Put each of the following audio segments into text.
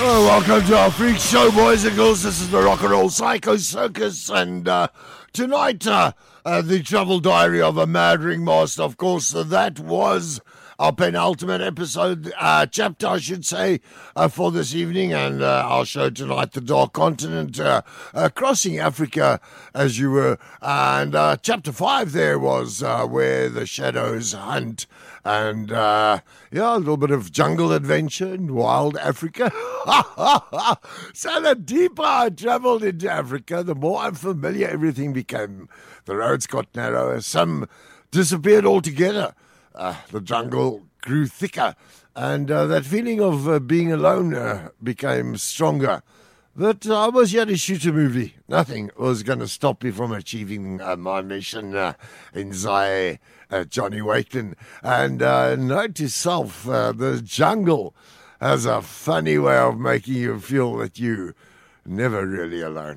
Oh, welcome to our freak show, boys and girls. This is the Rock and Roll Psycho Circus, and tonight, the travel diary of a mad ringmaster. Of course, that was our penultimate episode, chapter, I should say, for this evening, and our show tonight, The Dark Continent, crossing Africa, as you were, and chapter 5 there was where the shadows hunt, and a little bit of jungle adventure in wild Africa. So the deeper I travelled into Africa, the more unfamiliar everything became. The roads got narrower, some disappeared altogether. The jungle grew thicker, and that feeling of being alone became stronger. But I was here to shoot a movie. Nothing was going to stop me from achieving my mission in Zaire, Johnny Wakelin. And note to self, the jungle has a funny way of making you feel that you never really alone.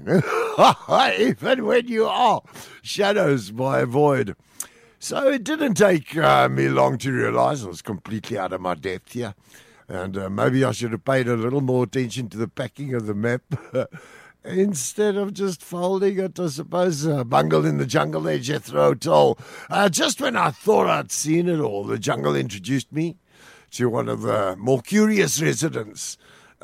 Even when you are. Shadows by Void. So it didn't take me long to realize I was completely out of my depth here. And maybe I should have paid a little more attention to the packing of the map instead of just folding it, I suppose. Bungled in the jungle there, Jethro Tull. Just when I thought I'd seen it all, the jungle introduced me to one of the more curious residents.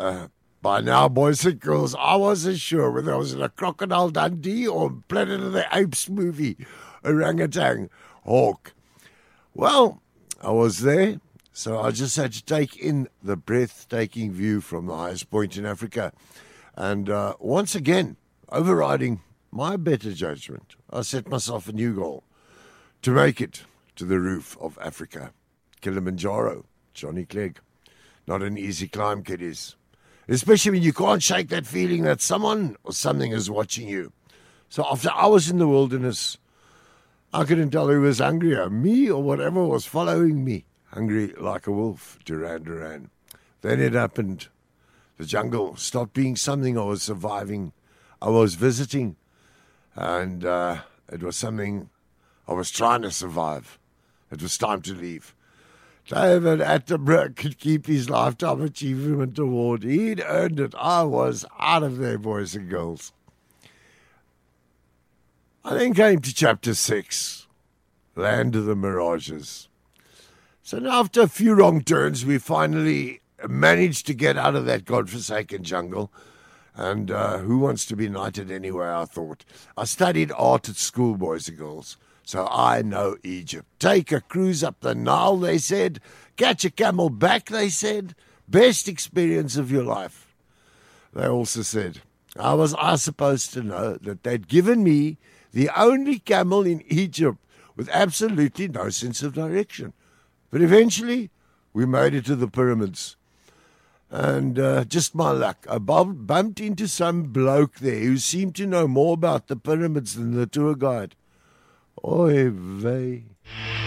By now, boys and girls, I wasn't sure whether I was in a Crocodile Dundee or Planet of the Apes movie. Orangutan, hawk. Well, I was there, so I just had to take in the breathtaking view from the highest point in Africa. And once again, overriding my better judgment, I set myself a new goal: to make it to the roof of Africa. Kilimanjaro, Johnny Clegg. Not an easy climb, kiddies. Especially when you can't shake that feeling that someone or something is watching you. So after hours in the wilderness, I couldn't tell who was hungrier, me or whatever was following me. Hungry like a wolf, Duran Duran. Then it happened. The jungle stopped being something I was surviving. I was visiting. And it was something I was trying to survive. It was time to leave. David Attenborough could keep his Lifetime Achievement Award. He'd earned it. I was out of there, boys and girls. I then came to chapter 6, Land of the Mirages. So now after a few wrong turns, we finally managed to get out of that godforsaken jungle. And who wants to be knighted anywhere, I thought. I studied art at school, boys and girls. So I know Egypt. Take a cruise up the Nile, they said. Catch a camel back, they said. Best experience of your life. They also said, how was I supposed to know that they'd given me the only camel in Egypt with absolutely no sense of direction? But eventually, we made it to the pyramids. And just my luck, I bumped into some bloke there who seemed to know more about the pyramids than the tour guide. Oy vey.